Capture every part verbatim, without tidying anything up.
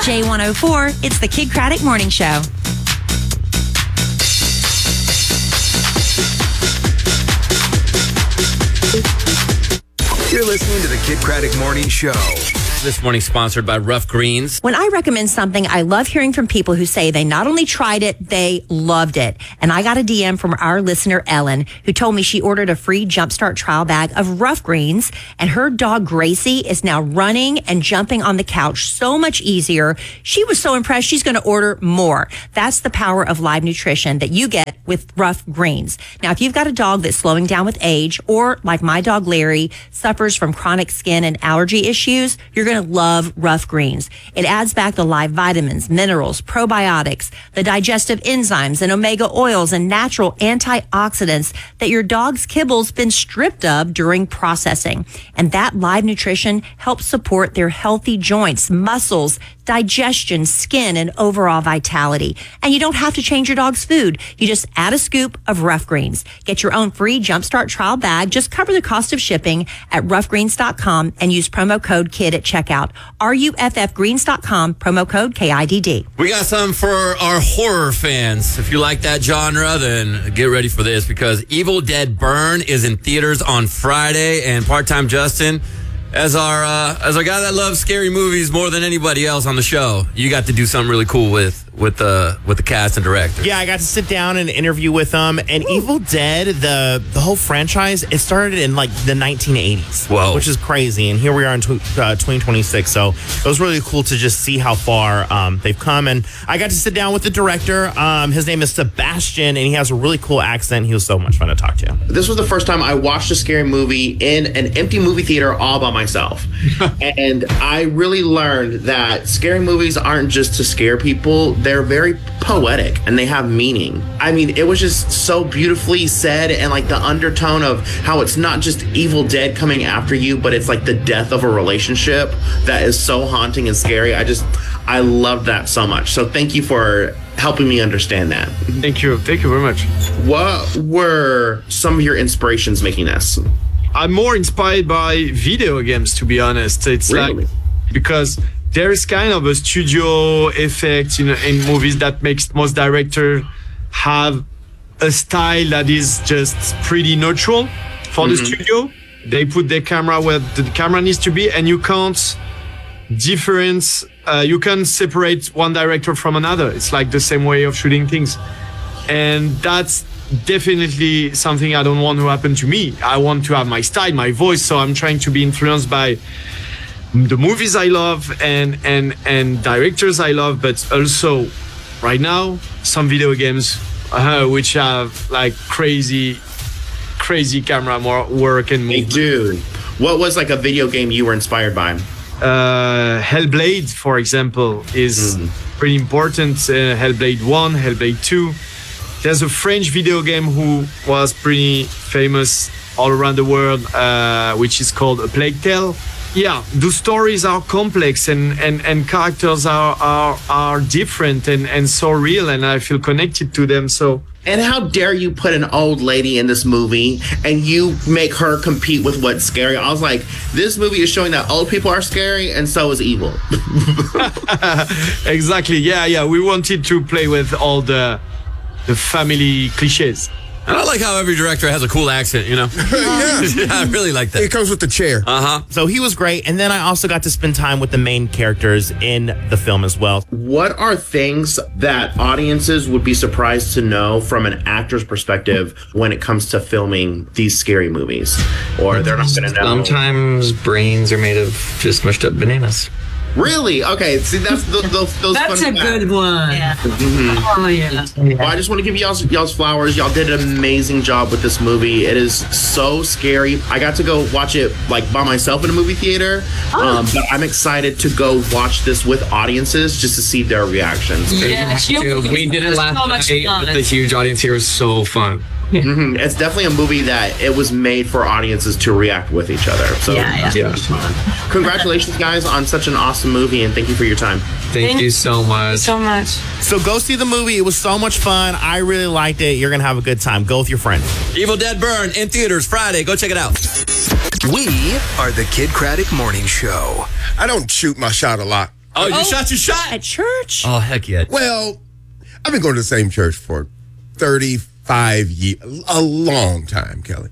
J one oh four, it's the Kid Craddock Morning Show. You're listening to the Kid Craddock Morning Show. This morning sponsored by Rough Greens. When I recommend something, I love hearing from people who say they not only tried it, they loved it. And I got a D M from our listener, Ellen, who told me she ordered a free Jumpstart trial bag of Rough Greens, and her dog, Gracie, is now running and jumping on the couch so much easier. She was so impressed, she's going to order more. That's the power of live nutrition that you get with Rough Greens. Now, if you've got a dog that's slowing down with age, or like my dog, Larry, suffers from chronic skin and allergy issues, you're going to love Rough Greens. It adds back the live vitamins, minerals, probiotics, the digestive enzymes, and omega oils and natural antioxidants that your dog's kibble's been stripped of during processing. And that live nutrition helps support their healthy joints, muscles, digestion, skin, and overall vitality. And you don't have to change your dog's food. You just add a scoop of Rough Greens. Get your own free Jumpstart trial bag. Just cover the cost of shipping at rough greens dot com and use promo code KID at checkout. R U F F greens dot com, promo code K I D D. We got some for our horror fans. If you like that genre, then get ready for this, because Evil Dead Burn is in theaters on Friday, and Part-Time Justin, as our uh, as our guy that loves scary movies more than anybody else on the show, you got to do something really cool with with the with the cast and director. Yeah, I got to sit down and interview with them. And Ooh. Evil Dead, the the whole franchise, it started in like the nineteen eighties, Whoa. which is crazy. And here we are in tw- uh, twenty twenty-six. So it was really cool to just see how far um, they've come. And I got to sit down with the director. Um, his name is Sebastian, and he has a really cool accent. He was so much fun to talk to. This was the first time I watched a scary movie in an empty movie theater all by myself. And I really learned that scary movies aren't just to scare people. They're very poetic and they have meaning. I mean, it was just so beautifully said, and like the undertone of how it's not just Evil Dead coming after you, but it's like the death of a relationship that is so haunting and scary. I just, I love that so much. So thank you for helping me understand that. Thank you. Thank you very much. What were some of your inspirations making this? I'm more inspired by video games, to be honest. It's Really? like, because there is kind of a studio effect in, in movies that makes most directors have a style that is just pretty neutral for Mm-hmm. the studio. They put their camera where the camera needs to be, and you can't difference, uh, you can't separate one director from another. It's like the same way of shooting things. And that's definitely something I don't want to happen to me. I want to have my style, my voice, so I'm trying to be influenced by the movies I love and and and directors I love, but also right now some video games uh, which have like crazy crazy camera more work and Hey, movement. dude, what was like a video game you were inspired by? Uh, Hellblade, for example, is Mm. pretty important. Uh, Hellblade one, Hellblade two. There's a French video game who was pretty famous all around the world, uh, which is called A Plague Tale. Yeah, the stories are complex and, and, and characters are, are are different and, and so real, and I feel connected to them. So And how dare you put an old lady in this movie and you make her compete with what's scary? I was like, this movie is showing that old people are scary and so is evil. exactly, yeah, yeah. We wanted to play with all the the family cliches. And I like how every director has a cool accent, you know? Yeah. I really like that. It comes with the chair. Uh-huh. So he was great. And then I also got to spend time with the main characters in the film as well. What are things that audiences would be surprised to know from an actor's perspective when it comes to filming these scary movies? Or they're not going to know? Sometimes brains are made of just mushed up bananas. Really? Okay, see, that's the, those, those That's a fun good facts. one. Yeah. Oh, yeah. Well, I just want to give y'all's, y'all's flowers. Y'all did an amazing job with this movie. It is so scary. I got to go watch it like by myself in a movie theater, um, but I'm excited to go watch this with audiences just to see their reactions. Yes, you- Dude, we did it last so much night fun. with a huge audience here. It was so fun. hmm It's definitely a movie that it was made for audiences to react with each other. So, Yeah, yeah. Yeah. congratulations, guys, on such an awesome movie, and thank you for your time. Thank, Thank you so much. so much. So go see the movie. It was so much fun. I really liked it. You're going to have a good time. Go with your friends. Evil Dead Burn in theaters Friday. Go check it out. We are the Kid Craddock Morning Show. I don't shoot my shot a lot. Oh, you shot your shot? At church? Oh, heck yeah. Well, I've been going to the same church for thirty-five years, a long time, Kelly.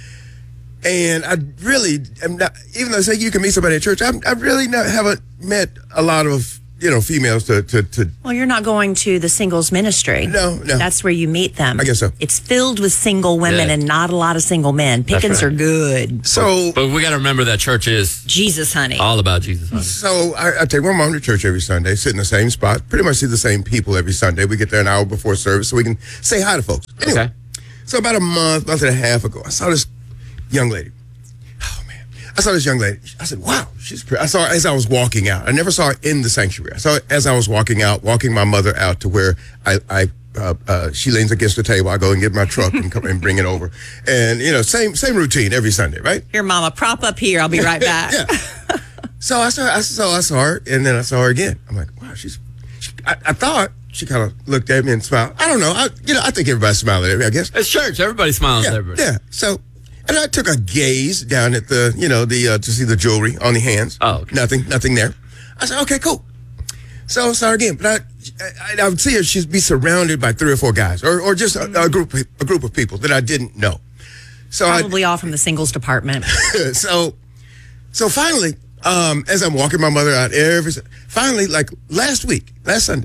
And I really am not, even though I say you can meet somebody at church, I'm, I really not, haven't met a lot of, you know, females to, to, to. Well, you're not going to the singles ministry. No, no. That's where you meet them. I guess so. It's filled with single women Yeah. and not a lot of single men. Pickings right. are good. So, But we got to remember that church is Jesus, honey. all about Jesus. Honey. so I, I take my mom to church every Sunday, sit in the same spot, pretty much see the same people every Sunday. We get there an hour before service so we can say hi to folks. Anyway, Okay. so about a month, month and a half ago, I saw this young lady. Oh, man. I saw this young lady. I said, wow, she's pretty. I saw her as I was walking out. I never saw her in the sanctuary. I saw her as I was walking out, walking my mother out to where I, I uh, uh, she leans against the table. I go and get my truck and come and bring it over. And, you know, same same routine every Sunday, right? Here, Mama, prop up here. I'll be right back. Yeah. So I saw, I saw, I saw her, and then I saw her again. I'm like, wow, she's. She, I, I thought she kind of looked at me and smiled. I don't know. I, you know, I think everybody smiled at me. I guess. It's church. Everybody smiles Yeah, at everybody. yeah. So, and I took a gaze down at the, you know, the uh, to see the jewelry on the hands. Oh, okay. Nothing, nothing there. I said, okay, cool. So I saw her again, but I, I, I would see her. She'd be surrounded by three or four guys, or, or just a, a group, a group of people that I didn't know. So Probably all from the singles department. I, so, so finally, um, as I'm walking my mother out every, finally, like last week, last Sunday,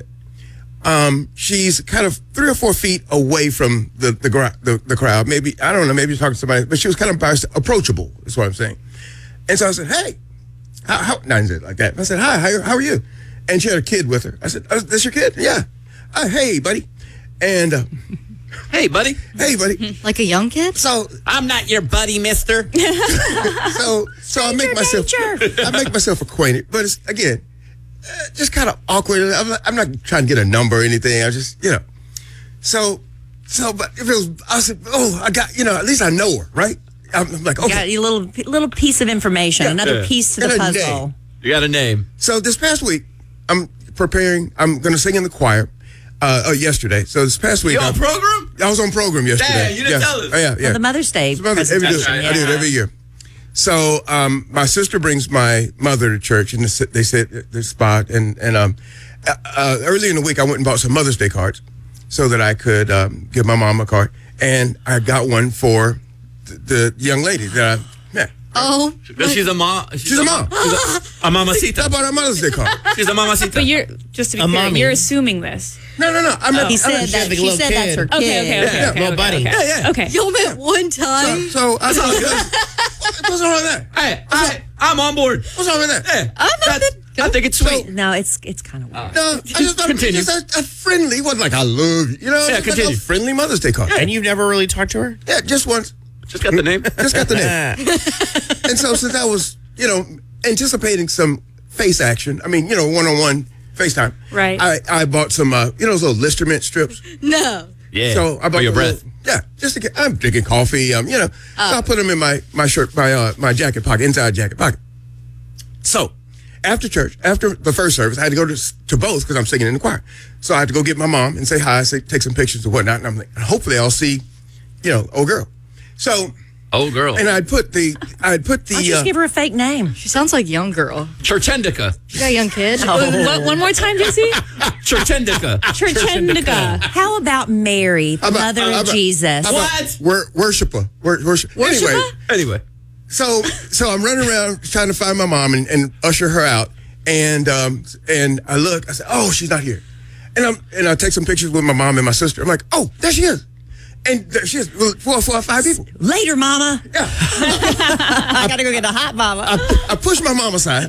um, she's kind of three or four feet away from the the, gra- the the crowd. Maybe I don't know. Maybe talking to somebody, but she was kind of by- approachable. Is what I'm saying. And so I said, "Hey, how?" how no, I didn't say it like that. I said, "Hi, how, how are you?" And she had a kid with her. I said, oh, "That's your kid?" Yeah. Uh, hey, buddy. And uh, Hey, buddy. hey, buddy. Like a young kid? So I'm not your buddy, mister. so so I make myself I make myself acquainted, but it's again uh, just kind of awkward. I'm not, I'm not trying to get a number or anything. I just you know, so so but if it was I said oh I got you know at least I know her right. I'm, I'm like You got okay. a little little piece of information, Yeah. another Yeah. piece to the And a puzzle. name. You got a name. So this past week I'm preparing. I'm going to sing in the choir. Uh, oh, yesterday. So this past week You on I, program? I was on program yesterday. Damn, you didn't yeah. tell us. Oh, yeah, yeah. For the Mother's Day It's Mother's- every presentation. year. I do it yeah. every year. So um, my sister brings my mother to church, and they sit at the spot. And and um, uh, uh, early in the week, I went and bought some Mother's Day cards so that I could um, give my mom a card. And I got one for the, the young lady that I met. Oh. Because she's a mom. She's, She's a mom. She's a, a I mamacita. bought her Mother's Day card. She's a mamacita. But you're just to be A clear, mommy. you're assuming this. No, no, no. I met, He I said met- that. the She little said that's her kid. kid. Okay, okay, okay, Yeah, okay, little okay, buddy. okay. Yeah, yeah. Okay. Y'all met one So, time? so I thought, what's wrong with that? Hey, I, I'm on board. What's wrong with that? Hey, I'm not that's- I think it's sweet. No, it's it's kind of weird. No, I just thought Continue. it was just a, a friendly. It wasn't like I love you. You know, Yeah, it was like continue. a friendly Mother's Day card. And you've never really talked to her? Yeah, just once. Just got the name. Just got the name. And so since I was, you know, anticipating some face action, I mean, you know, one-on-one FaceTime. Right. I, I bought some, uh, you know, those little Listermint strips. No. Yeah. So I bought for your the breath. little- yeah, just to get, I'm drinking coffee, um, you know. So I put them in my, my shirt, my, uh, my jacket pocket, inside jacket pocket. So after church, after the first service, I had to go to, to both because I'm singing in the choir. So I had to go get my mom and say hi, say, take some pictures and whatnot. And I'm like, hopefully I'll see, you know, old girl. So, Oh, girl. and I'd put the, I'd put the, I'll just uh, give her a fake name. She sounds like young girl. Churchendica. She got a young kid? What, one more time, J C? Churchendica. Churchendica. How about Mary, the I'm a- mother I'm of a- Jesus? I'm a What? wor- worshiper. Wor- worship. Anyway, Anyway. so so I'm running around trying to find my mom and, and usher her out, and um and I look, I said, oh, she's not here, and I'm and I take some pictures with my mom and my sister. I'm like, oh, there she is, and there she is, four, four or five people. Later, Mama. Yeah, I gotta go get a hot mama. I, I pushed my mom aside,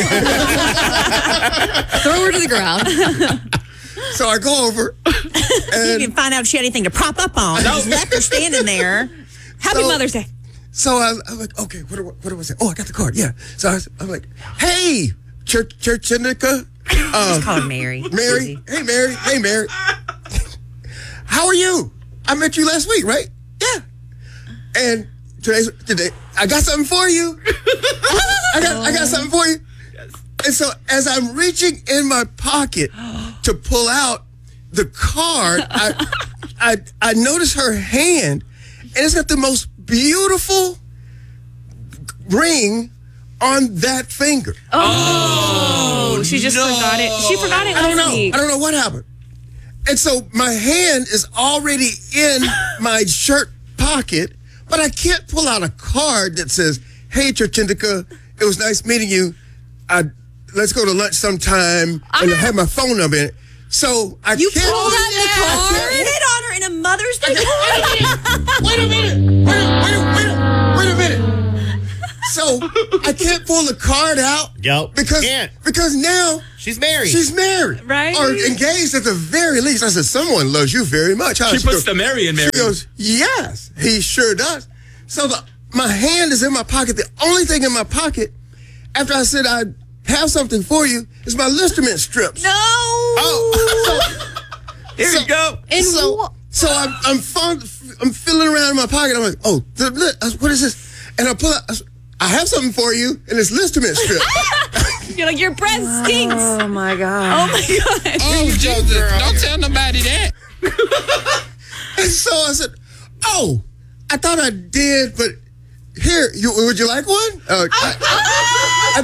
Throw her to the ground. so I go over, You and didn't find out if she had anything to prop up on. You just left her standing there. Happy So- Mother's Day. so I, I'm like, okay, what do I, what do I say? Oh, I got the card. Yeah. So I was, I'm like, hey, Church Church Indica, uh, Call her Mary. Mary. Easy. Hey, Mary. Hey, Mary. How are you? I met you last week, right? Yeah. And today's today. I got something for you. I got I got something for you. And so as I'm reaching in my pocket to pull out the card, I I I notice her hand, and it's got the most beautiful ring on that finger. Oh, she just no. forgot it. She forgot it I don't last know. week. I don't know what happened. And so my hand is already in my shirt pocket, but I can't pull out a card that says, "Hey, Churchindica, it was nice meeting you. I, let's go to lunch sometime," and I have my phone number in it. So I You can't. pulled out the card? I Hit on her in a Mother's Day can't- Wait a minute. Wait a, wait a, wait a, wait a minute. So I can't pull the card out. Yep. Because Can't. because now She's married. she's married, Right. Or engaged at the very least. I said, "Someone loves you very much." Huh? She puts goes, the Mary in Mary. She goes, "Yes, he sure does." So the, my hand is in my pocket. The only thing in my pocket after I said I have something for you is my Listerman strips. No. Oh, Here so, you go. And so, wha- so I'm I'm, fun, I'm feeling around in my pocket. I'm like, "Oh, the, li- what is this?" And I pull out. I, I have something for you, and it's Listerman strip. You're like, your breath stinks. Oh my God. Oh my God. Oh, Jesus! Don't tell nobody that. And so I said, "Oh, I thought I did, but here, you would you like one?" Uh, I,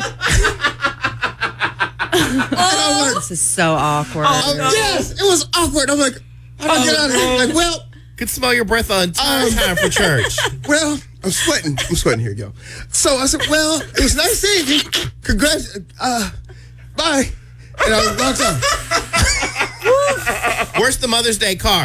I, and I was like, This is so awkward. oh, "Yes, it was awkward." I'm like, "How do I get out of here?" Like, well, Could smell your breath the entire time for church. well, I'm sweating. I'm sweating. Here you go. So I said, "Well, it was nice seeing you. Congrats. Uh, bye." And I walked off. Where's the Mother's Day card?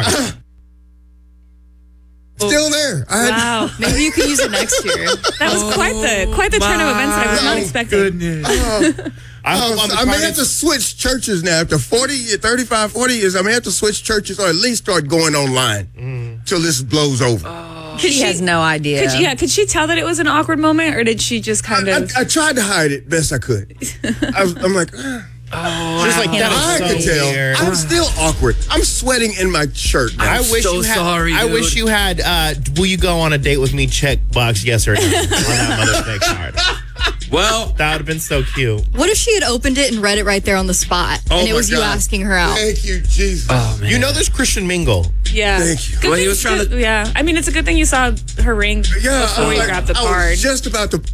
Still there. I had, Wow. Maybe you could use it next year. That was quite the quite the turn of events that I was not expecting. I hope on the I may card have to it's- switch churches now. After forty, thirty-five, forty years, I may have to switch churches or at least start going online till this blows over. Could She has no idea. Could, yeah, could she tell that it was an awkward moment, or did she just kind I, of? I tried to hide it best I could. I was, I'm like, ah. She's like, that I is could so tell. weird. I'm still awkward. I'm sweating in my shirt. now. I wish so you had, sorry, I dude. wish you had. Uh, will you go on a date with me? Check box yes or no on that Mother's Day card. Well, That would have been so cute. What if she had opened it and read it right there on the spot, Oh and it my was you God. asking her out? Thank you, Jesus. oh man. You know, there's Christian Mingle. Yeah. Thank you. Good Well, he thing- was trying to- good- Yeah. I mean, it's a good thing you saw her ring Yeah, before I was you like- grabbed the I was card. just about to.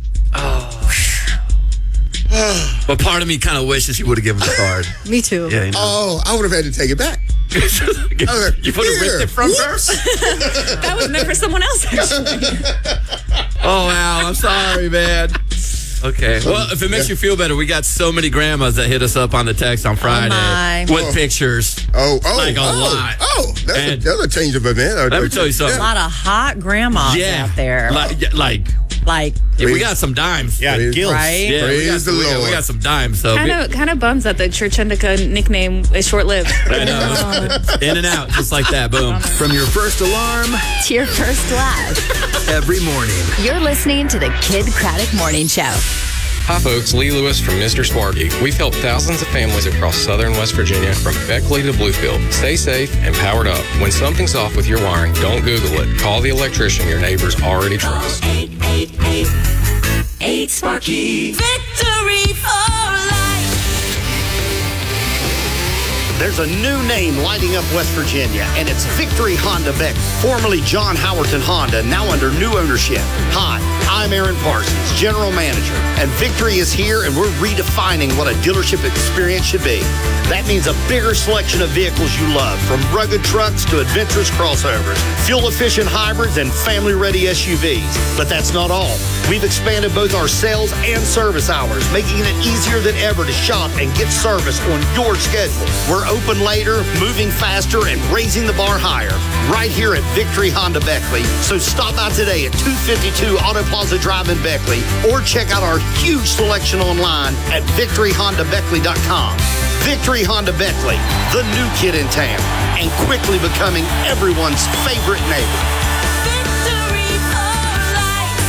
But part of me kind of wishes you would have given the card. Me too. Yeah, you know. Oh, I would have had to take it back. you would have ripped it from her. That was meant for someone else. Actually. Oh wow, I'm sorry, man. Okay. Well, if it makes you feel better, we got so many grandmas that hit us up on the text on Friday my. with Oh. pictures. Oh, oh, Like a oh, lot. oh, that's, a, And- that's a change of event. Let me tell you something. A lot of hot grandmas Yeah, out there. Like, yeah, like Like, yeah, we got some dimes. Yeah, Praise- gills. right? Yeah, we got, Praise the we got- we Lord. got some dimes. So Kind of, kind of bums that the Churchendica nickname is short-lived. I know. In and out, just like that. Boom. From your first alarm To your first laugh. every morning. You're listening to the Kid Craddock Morning Show. Hi, folks. Lee Lewis from Mister Sparky. We've helped thousands of families across southern West Virginia, from Beckley to Bluefield. Stay safe and powered up. When something's off with your wiring, don't Google it. Call the electrician your neighbors already trust. eight eight eight eight Sparky. Victory for life. There's a new name lighting up West Virginia, and it's Victory Honda Beck, formerly John Howerton Honda, now under new ownership. Hi, I'm Aaron Parsons, General Manager, and Victory is here, and we're redefining what a dealership experience should be. That means a bigger selection of vehicles you love, from rugged trucks to adventurous crossovers, fuel-efficient hybrids, and family-ready S U Vs. But that's not all. We've expanded both our sales and service hours, making it easier than ever to shop and get service on your schedule. We're open later, moving faster, and raising the bar higher, right here at Victory Honda Beckley. So stop out today at two fifty-two Auto Plaza Drive in Beckley, or check out our huge selection online at victory honda beckley dot com. Victory Honda Beckley, the new kid in town, and quickly becoming everyone's favorite neighbor. Victory for life.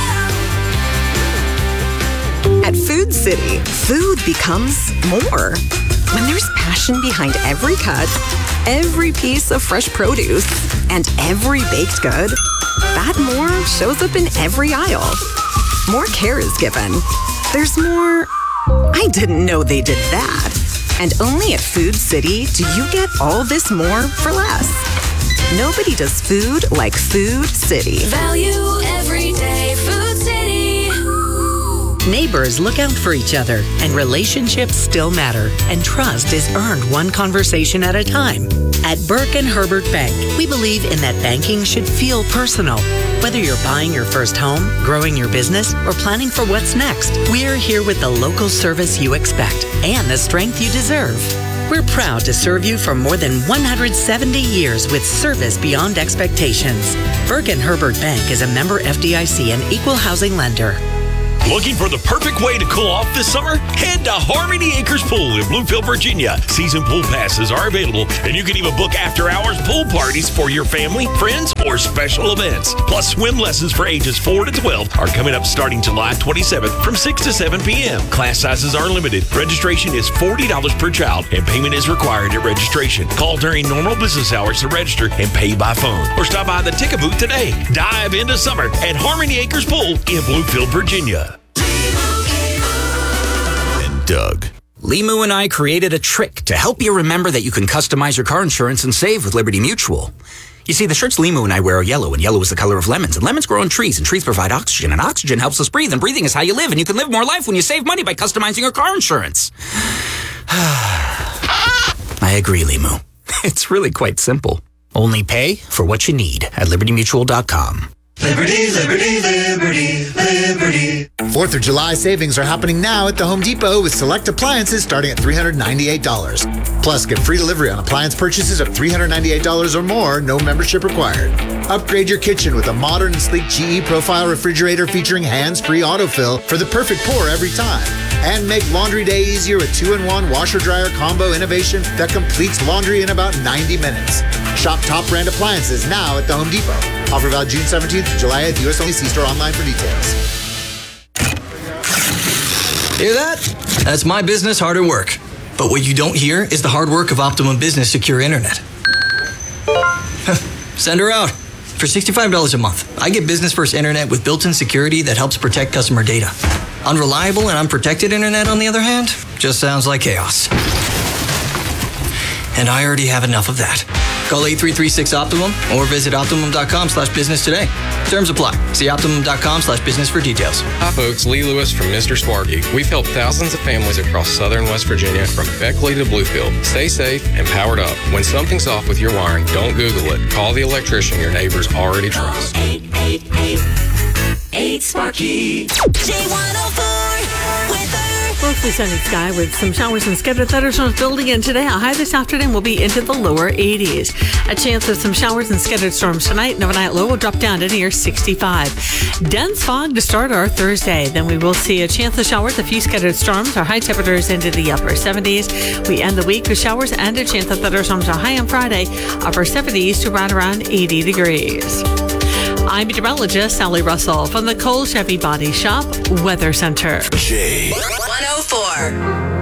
At Food City, food becomes more. When there's passion behind every cut, every piece of fresh produce, and every baked good, that more shows up in every aisle. More care is given. There's more, I didn't know they did that. And only at Food City do you get all this more for less. Nobody does food like Food City. Value every day. Food City. Neighbors look out for each other, and relationships still matter. And trust is earned one conversation at a time. At Burke and Herbert Bank, we believe in that banking should feel personal. Whether you're buying your first home, growing your business, or planning for what's next, we're here with the local service you expect and the strength you deserve. We're proud to serve you for more than one hundred seventy years with service beyond expectations. Burke and Herbert Bank is a member F D I C and equal housing lender. Looking for the perfect way to cool off this summer? Head to Harmony Acres Pool in Bluefield, Virginia. Season pool passes are available, and you can even book after-hours pool parties for your family, friends, or special events. Plus, swim lessons for ages four to twelve are coming up starting July twenty-seventh from six to seven p.m. Class sizes are limited. Registration is forty dollars per child, and payment is required at registration. Call during normal business hours to register and pay by phone. Or stop by the ticket booth today. Dive into summer at Harmony Acres Pool in Bluefield, Virginia. Doug. Limu and I created a trick to help you remember that you can customize your car insurance and save with Liberty Mutual. You see, the shirts Limu and I wear are yellow, and yellow is the color of lemons, and lemons grow on trees, and trees provide oxygen, and oxygen helps us breathe, and breathing is how you live, and you can live more life when you save money by customizing your car insurance. I agree, Limu. It's really quite simple. Only pay for what you need at liberty mutual dot com. Liberty, liberty, liberty, liberty. Fourth of July savings are happening now at the Home Depot with select appliances starting at three hundred ninety-eight dollars. Plus, get free delivery on appliance purchases of three hundred ninety-eight dollars or more, no membership required. Upgrade your kitchen with a modern and sleek G E Profile refrigerator featuring hands-free autofill for the perfect pour every time. And make laundry day easier with two in one washer-dryer combo innovation that completes laundry in about ninety minutes. Shop top brand appliances now at the Home Depot. Offer valid June seventeenth to July eighth. U S only. See store online for details. Hear that? That's my business hard at work. But what you don't hear is the hard work of Optimum Business Secure Internet. Send her out. For sixty-five dollars a month, I get business first internet with built-in security that helps protect customer data. Unreliable and unprotected internet, on the other hand, just sounds like chaos. And I already have enough of that. Call eight three three six Optimum or visit optimum dot com slash business today. Terms apply. See optimum dot com slash business for details. Hi folks, Lee Lewis from Mister Smart Geek. We've helped thousands of families across southern West Virginia from Beckley to Bluefield. Stay safe and powered up. When something's off with your wiring, don't Google it. Call the electrician your neighbors already trust. eight eight eight eight Sparky. J one oh four with her. Mostly sunny sky with some showers and scattered thunderstorms building in today. A high this afternoon will be into the lower eighties. A chance of some showers and scattered storms tonight. And overnight low will drop down to near sixty-five. Dense fog to start our Thursday. Then we will see a chance of showers, a few scattered storms. Our high temperatures into the upper seventies. We end the week with showers and a chance of thunderstorms. Our high on Friday, upper seventies to right around eighty degrees. I'm meteorologist Sally Russell from the Cole Chevy Body Shop Weather Center. J one oh four.